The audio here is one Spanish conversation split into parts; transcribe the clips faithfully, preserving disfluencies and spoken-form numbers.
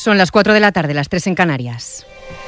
Son las cuatro de la tarde, las tres en Canarias.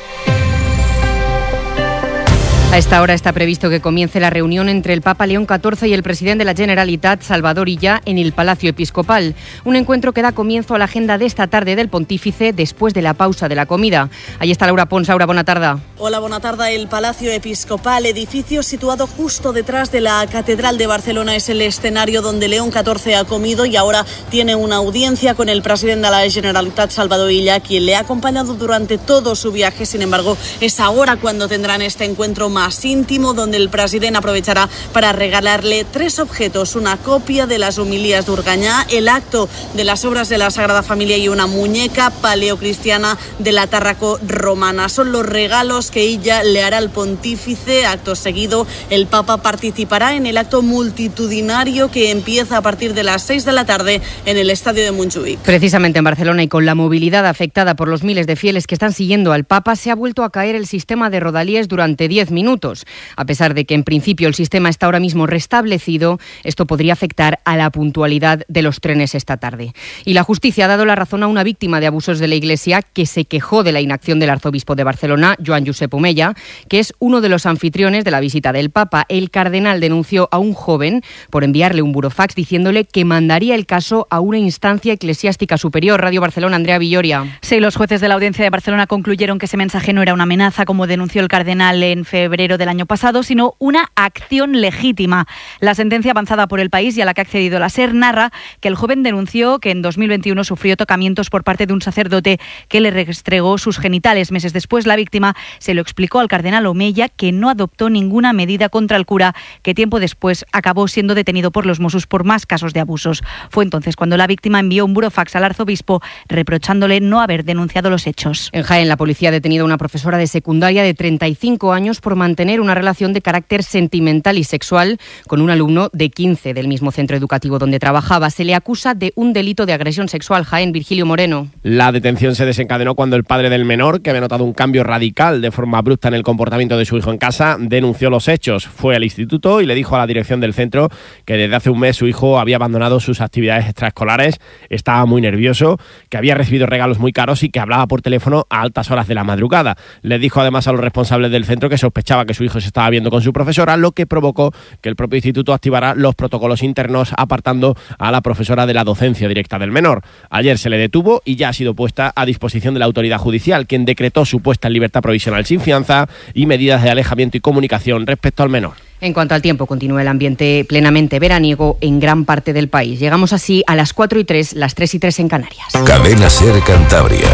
A esta hora está previsto que comience la reunión entre el Papa León catorce y el presidente de la Generalitat, Salvador Illa, en el Palacio Episcopal. Un encuentro que da comienzo a la agenda de esta tarde del pontífice después de la pausa de la comida. Ahí está Laura Pons. Laura, buena tarde. Hola, buena tarde. El Palacio Episcopal, edificio situado justo detrás de la Catedral de Barcelona, es el escenario donde León catorce ha comido y ahora tiene una audiencia con el presidente de la Generalitat, Salvador Illa, quien le ha acompañado durante todo su viaje. Sin embargo, es ahora cuando tendrán este encuentro más más íntimo, donde el presidente aprovechará para regalarle tres objetos: una copia de las homilías de Urgañá, el acto de las obras de la Sagrada Familia y una muñeca paleocristiana de la Tárraco romana. Son los regalos que ella le hará al pontífice. Acto seguido, el Papa participará en el acto multitudinario que empieza a partir de las seis de la tarde en el estadio de Montjuïc. Precisamente en Barcelona, y con la movilidad afectada por los miles de fieles que están siguiendo al Papa, se ha vuelto a caer el sistema de rodalíes durante diez minutos. A pesar de que en principio el sistema está ahora mismo restablecido, esto podría afectar a la puntualidad de los trenes esta tarde. Y la justicia ha dado la razón a una víctima de abusos de la Iglesia que se quejó de la inacción del arzobispo de Barcelona, Joan Josep Omella, que es uno de los anfitriones de la visita del Papa. El cardenal denunció a un joven por enviarle un burofax diciéndole que mandaría el caso a una instancia eclesiástica superior. Radio Barcelona, Andrea Villoria. Sí, los jueces de la Audiencia de Barcelona concluyeron que ese mensaje no era una amenaza, como denunció el cardenal en febrero del año pasado, sino una acción legítima. La sentencia avanzada por El País y a la que ha accedido la SER narra que el joven denunció que en dos mil veintiuno sufrió tocamientos por parte de un sacerdote que le restregó sus genitales. Meses después, la víctima se lo explicó al cardenal Omella, que no adoptó ninguna medida contra el cura, que tiempo después acabó siendo detenido por los Mossos por más casos de abusos. Fue entonces cuando la víctima envió un burofax al arzobispo reprochándole no haber denunciado los hechos. En Jaén, la policía ha detenido a una profesora de secundaria de treinta y cinco años por mantener una relación de carácter sentimental y sexual con un alumno de quince del mismo centro educativo donde trabajaba. Se le acusa de un delito de agresión sexual. Jaén, Virgilio Moreno. La detención se desencadenó cuando el padre del menor, que había notado un cambio radical de forma abrupta en el comportamiento de su hijo en casa, denunció los hechos. Fue al instituto y le dijo a la dirección del centro que desde hace un mes su hijo había abandonado sus actividades extraescolares, estaba muy nervioso, que había recibido regalos muy caros y que hablaba por teléfono a altas horas de la madrugada. Les dijo además a los responsables del centro que sospechaba que su hijo se estaba viendo con su profesora, lo que provocó que el propio instituto activara los protocolos internos apartando a la profesora de la docencia directa del menor. Ayer se le detuvo y ya ha sido puesta a disposición de la autoridad judicial, quien decretó su puesta en libertad provisional sin fianza y medidas de alejamiento y comunicación respecto al menor. En cuanto al tiempo, continúa el ambiente plenamente veraniego en gran parte del país. Llegamos así a las cuatro y tres, las tres y tres en Canarias. Cadena SER Cantabria.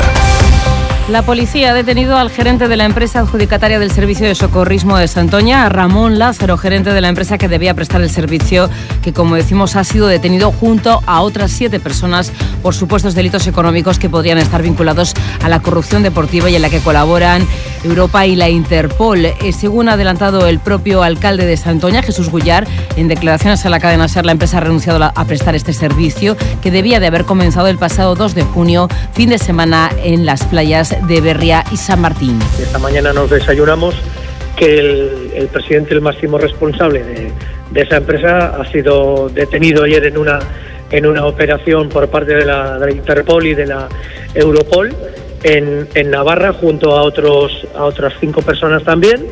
La policía ha detenido al gerente de la empresa adjudicataria del servicio de socorrismo de Santoña, a Ramón Lázaro, gerente de la empresa que debía prestar el servicio, que, como decimos, ha sido detenido junto a otras siete personas por supuestos delitos económicos que podrían estar vinculados a la corrupción deportiva y en la que colaboran Europa y la Interpol. Eh, según ha adelantado el propio alcalde de Santoña, Jesús Gullar, en declaraciones a la cadena SER, la empresa ha renunciado a prestar este servicio, que debía de haber comenzado el pasado dos de junio, fin de semana, en las playas de Berria y San Martín. Esta mañana nos desayunamos que el, el presidente, el máximo responsable de, de esa empresa, ha sido detenido ayer en una en una operación por parte de la, de la Interpol y de la Europol en, en Navarra, junto a otros a otras cinco personas también.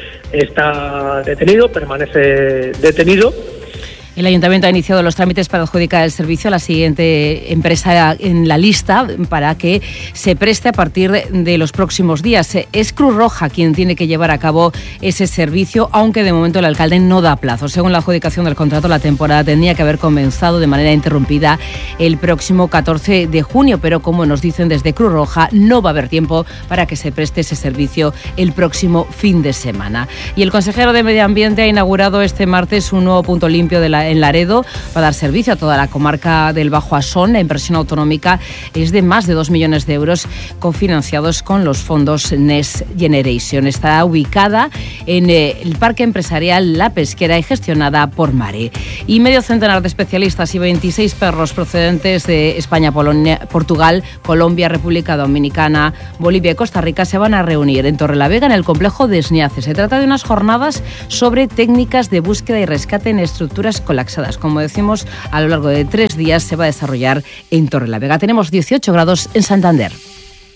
Está detenido, permanece detenido. El Ayuntamiento ha iniciado los trámites para adjudicar el servicio a la siguiente empresa en la lista para que se preste a partir de los próximos días. Es Cruz Roja quien tiene que llevar a cabo ese servicio, aunque de momento el alcalde no da plazo. Según la adjudicación del contrato, la temporada tendría que haber comenzado de manera interrumpida el próximo catorce de junio, pero como nos dicen desde Cruz Roja, no va a haber tiempo para que se preste ese servicio el próximo fin de semana. Y el consejero de Medio Ambiente ha inaugurado este martes un nuevo punto limpio de la en Laredo para dar servicio a toda la comarca del Bajo Asón. La inversión autonómica es de más de dos millones de euros, cofinanciados con los fondos Next Generation. Está ubicada en eh, el Parque Empresarial La Pesquera y gestionada por Mare. Y medio centenar de especialistas y veintiséis perros procedentes de España, Polonia, Portugal, Colombia, República Dominicana, Bolivia y Costa Rica se van a reunir en Torrelavega, en el complejo de Esniace. Se trata de unas jornadas sobre técnicas de búsqueda y rescate en estructuras colapsadas. Como decimos, a lo largo de tres días se va a desarrollar en Torrelavega. Tenemos dieciocho grados en Santander.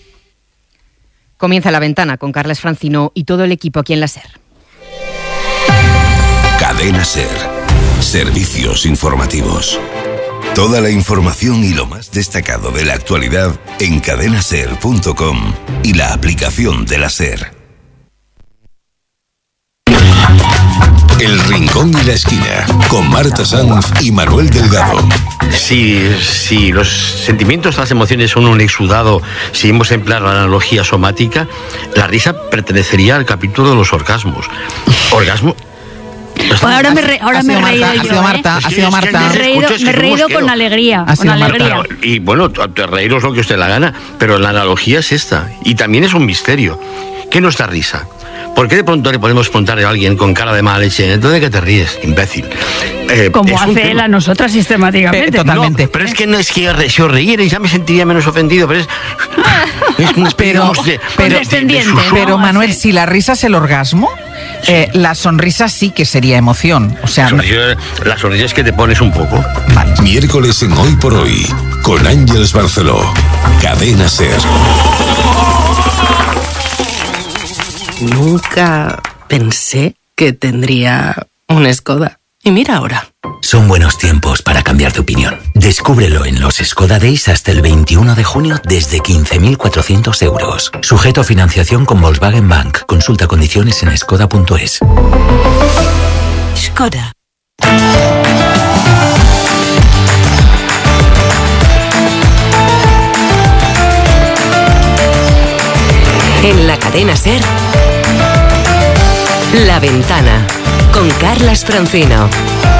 Comienza La Ventana con Carles Francino y todo el equipo aquí en la SER. Cadena SER. Servicios informativos. Toda la información y lo más destacado de la actualidad en cadena ser punto com y la aplicación de la SER. El Rincón y la Esquina, con Marta Sanz y Manuel Delgado. Si, si los sentimientos, las emociones son un exudado, si hemos empleado la analogía somática, la risa pertenecería al capítulo de los orgasmos. Orgasmo... Bueno, ahora me, re, ahora me he reído yo, ha sido Marta, ¿eh? ha sido Marta. Me he reído, me he reído con alegría, Ha sido con alegría. Marta. Y bueno, reíros lo que usted la gana, pero la analogía es esta, y también es un misterio. ¿Qué nos da risa? ¿Por qué de pronto le podemos preguntar a alguien con cara de mala leche, ¿entonces de qué te ríes, imbécil? Eh, Como hace él a nosotras sistemáticamente. Eh, totalmente. No, pero es que no es que si os reíerais ya me sentiría menos ofendido, pero es, es una especie, Pero, digamos, de, pero, de- de- de susurro. pero Manuel, si la risa es el orgasmo, eh, la sonrisa sí que sería emoción. O sea, no- Sonrisa- la sonrisa es que te pones un poco. vale. Miércoles en Hoy por Hoy, con Ángeles Barceló. Cadena SER. Nunca pensé que tendría un Skoda. Y mira ahora. Son buenos tiempos para cambiar de opinión. Descúbrelo en los Skoda Days hasta el veintiuno de junio desde quince mil cuatrocientos euros. Sujeto a financiación con Volkswagen Bank. Consulta condiciones en skoda punto es. Skoda. En la cadena SER, La Ventana, con Carlas Francino.